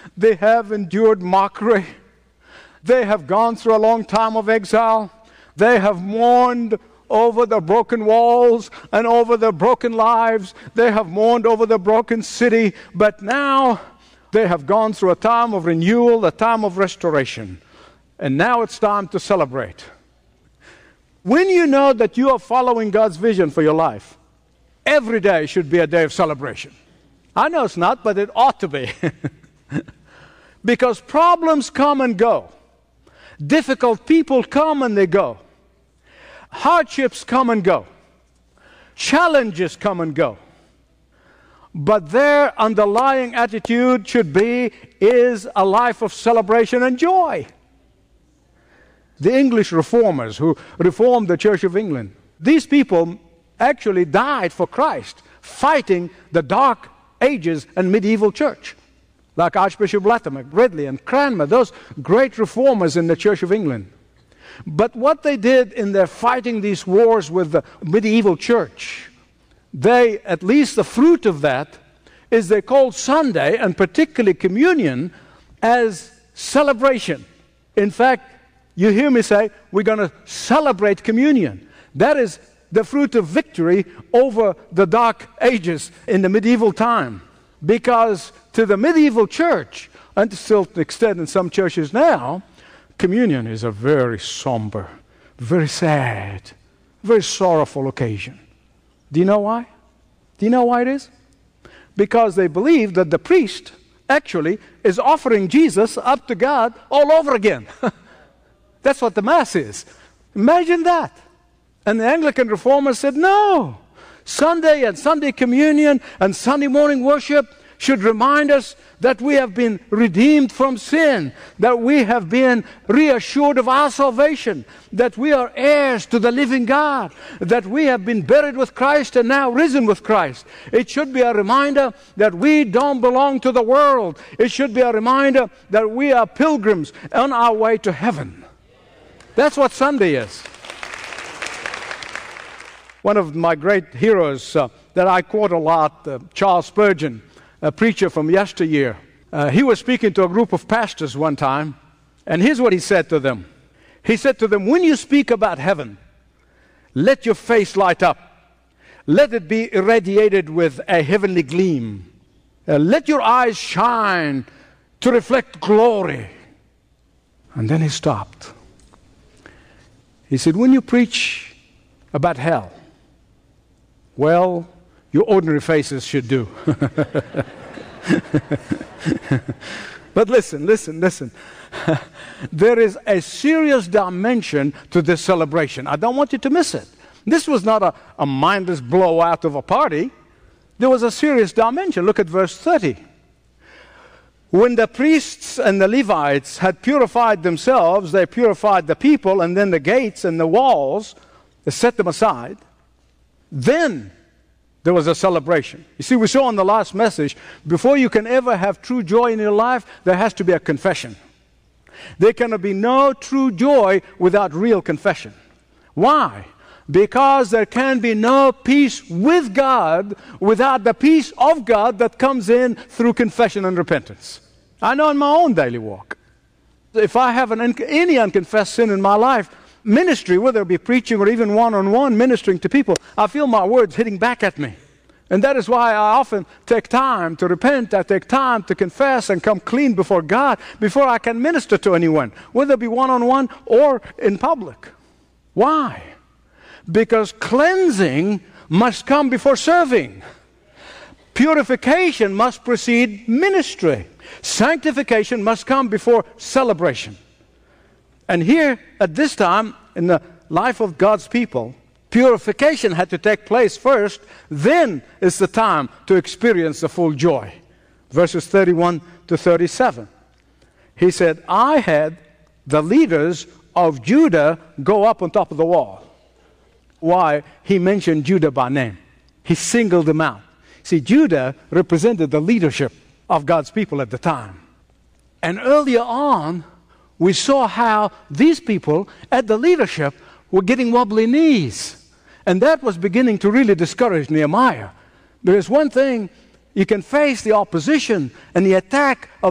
They have endured mockery. They have gone through a long time of exile. They have mourned over the broken walls and over the broken lives. They have mourned over the broken city. But now they have gone through a time of renewal, a time of restoration. And now it's time to celebrate. When you know that you are following God's vision for your life, every day should be a day of celebration. I know it's not, but it ought to be. Because problems come and go. Difficult people come and they go. Hardships come and go. Challenges come and go. But their underlying attitude should be, is a life of celebration and joy. The English reformers who reformed the Church of England, these people actually died for Christ, fighting the Dark Ages and medieval church. Like Archbishop Latimer, Ridley, and Cranmer, those great reformers in the Church of England. But what they did in their fighting these wars with the medieval church, they, at least the fruit of that, is they called Sunday, and particularly communion, as celebration. In fact, you hear me say, we're going to celebrate communion. That is the fruit of victory over the Dark Ages in the medieval time. Because to the medieval church, and to still an extent in some churches now, communion is a very somber, very sad, very sorrowful occasion. Do you know why? Do you know why it is? Because they believe that the priest actually is offering Jesus up to God all over again. That's what the Mass is. Imagine that. And the Anglican reformers said, no. Sunday and Sunday communion and Sunday morning worship should remind us that we have been redeemed from sin, that we have been reassured of our salvation, that we are heirs to the living God, that we have been buried with Christ and now risen with Christ. It should be a reminder that we don't belong to the world. It should be a reminder that we are pilgrims on our way to heaven. That's what Sunday is. One of my great heroes that I quote a lot, Charles Spurgeon, a preacher from yesteryear. He was speaking to a group of pastors one time, and here's what he said to them. He said to them, when you speak about heaven, let your face light up. Let it be irradiated with a heavenly gleam. Let your eyes shine to reflect glory. And then he stopped. He said, when you preach about hell, well, your ordinary faces should do. But listen. There is a serious dimension to this celebration. I don't want you to miss it. This was not a mindless blowout of a party. There was a serious dimension. Look at verse 30. When the priests and the Levites had purified themselves, they purified the people, and then the gates and the walls, they set them aside. Then there was a celebration. You see, we saw in the last message, before you can ever have true joy in your life, there has to be a confession. There can be no true joy without real confession. Why? Because there can be no peace with God without the peace of God that comes in through confession and repentance. I know in my own daily walk, if I have any unconfessed sin in my life, ministry, whether it be preaching or even one-on-one ministering to people, I feel my words hitting back at me. And that is why I often take time to repent. I take time to confess and come clean before God before I can minister to anyone, whether it be one-on-one or in public. Why? Because cleansing must come before serving. Purification must precede ministry. Sanctification must come before celebration. And here, at this time, in the life of God's people, purification had to take place first. Then is the time to experience the full joy. Verses 31 to 37. He said, I had the leaders of Judah go up on top of the wall. Why? He mentioned Judah by name. He singled them out. See, Judah represented the leadership of God's people at the time. And earlier on, we saw how these people at the leadership were getting wobbly knees. And that was beginning to really discourage Nehemiah. There is one thing, you can face the opposition and the attack of